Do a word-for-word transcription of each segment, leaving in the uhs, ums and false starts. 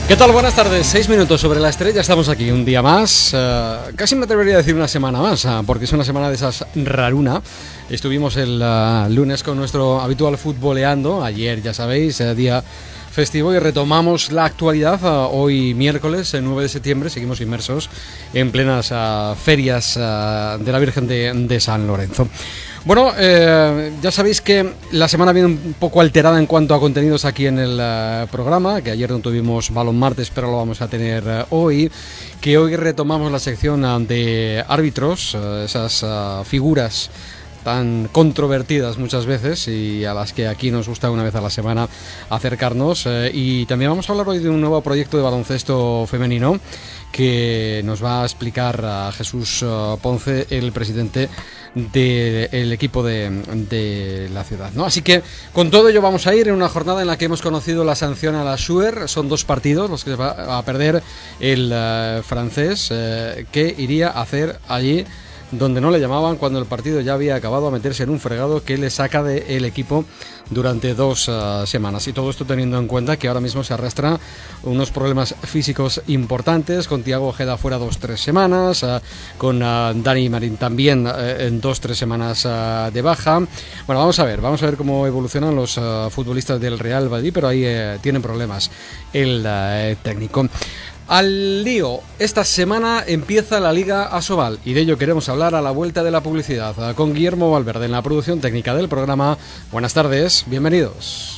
¿Qué tal? Buenas tardes, seis minutos sobre las tres, ya estamos aquí un día más, uh, casi me atrevería a decir una semana más, uh, porque es una semana de esas raruna. Estuvimos el uh, lunes con nuestro habitual futboleando, ayer ya sabéis, uh, día festivo, y retomamos la actualidad uh, hoy miércoles, el nueve de septiembre, seguimos inmersos en plenas uh, ferias uh, de la Virgen de, de San Lorenzo. Bueno, eh, ya sabéis que la semana viene un poco alterada en cuanto a contenidos aquí en el uh, programa, que ayer no tuvimos balón martes, pero lo vamos a tener uh, hoy, que hoy retomamos la sección uh, de árbitros, uh, esas uh, figuras tan controvertidas muchas veces y a las que aquí nos gusta una vez a la semana acercarnos, eh, y también vamos a hablar hoy de un nuevo proyecto de baloncesto femenino que nos va a explicar a Jesús uh, Ponce, el presidente del equipo de, de la ciudad, ¿no? Así que con todo ello vamos a ir en una jornada en la que hemos conocido la sanción a la Schuer. Son dos partidos los que va a perder el uh, francés, uh, que iría a hacer allí donde no le llamaban cuando el partido ya había acabado, a meterse en un fregado que le saca del equipo durante dos uh, semanas. Y todo esto teniendo en cuenta que ahora mismo se arrastra unos problemas físicos importantes, con Thiago Ojeda fuera dos tres semanas, uh, con uh, Dani Marín también uh, en dos tres semanas uh, de baja. Bueno, vamos a ver, vamos a ver cómo evolucionan los uh, futbolistas del Real Valladolid, pero ahí uh, tienen problemas el uh, técnico. Al lío, esta semana empieza la Liga Asobal y de ello queremos hablar a la vuelta de la publicidad con Guillermo Valverde en la producción técnica del programa. Buenas tardes, bienvenidos.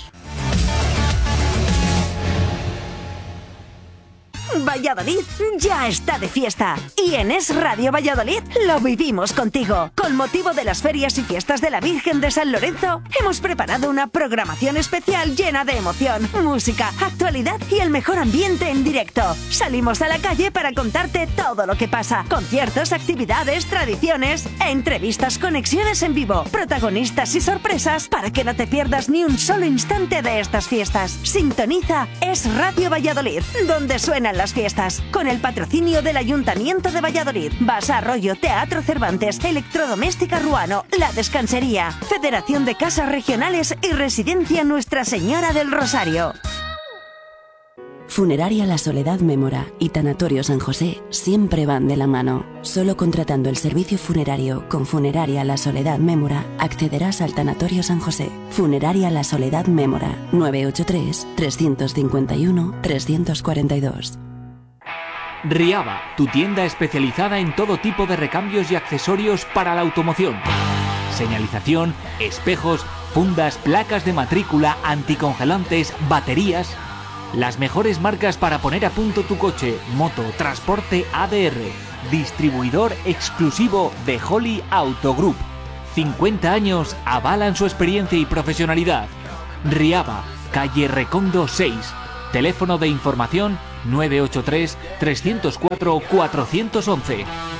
Valladolid ya está de fiesta y en Es Radio Valladolid lo vivimos contigo. Con motivo de las ferias y fiestas de la Virgen de San Lorenzo, hemos preparado una programación especial llena de emoción, música, actualidad y el mejor ambiente en directo. Salimos a la calle para contarte todo lo que pasa: conciertos, actividades, tradiciones, entrevistas, conexiones en vivo, protagonistas y sorpresas para que no te pierdas ni un solo instante de estas fiestas. Sintoniza Es Radio Valladolid, donde suenan las fiestas, con el patrocinio del Ayuntamiento de Valladolid, Basa Arroyo, Teatro Cervantes, Electrodoméstica Ruano, La Descansería, Federación de Casas Regionales y Residencia Nuestra Señora del Rosario. Funeraria La Soledad Mémora y Tanatorio San José siempre van de la mano. Solo contratando el servicio funerario con Funeraria La Soledad Mémora accederás al Tanatorio San José. Funeraria La Soledad Mémora, nueve ocho tres, tres cinco uno, tres cuatro dos. Riaba, tu tienda especializada en todo tipo de recambios y accesorios para la automoción. Señalización, espejos, fundas, placas de matrícula, anticongelantes, baterías. Las mejores marcas para poner a punto tu coche, moto, transporte A D R. Distribuidor exclusivo de Holly Auto Group. cincuenta años avalan su experiencia y profesionalidad. Riaba, calle Recondo seis. Teléfono de información nueve ocho tres, tres cero cuatro, cuatro uno uno.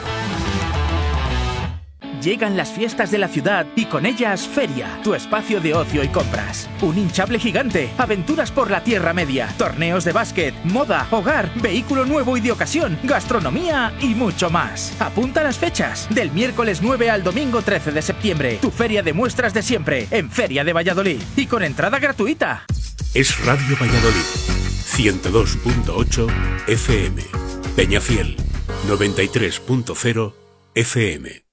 Llegan las fiestas de la ciudad y con ellas Feria, tu espacio de ocio y compras. Un hinchable gigante, aventuras por la Tierra Media, torneos de básquet, moda, hogar, vehículo nuevo y de ocasión, gastronomía y mucho más. Apunta las fechas, del miércoles nueve al domingo trece de septiembre. Tu feria de muestras de siempre, en Feria de Valladolid. Y con entrada gratuita. Es Radio Valladolid, ciento dos punto ocho F M. Peñafiel, noventa y tres punto cero F M.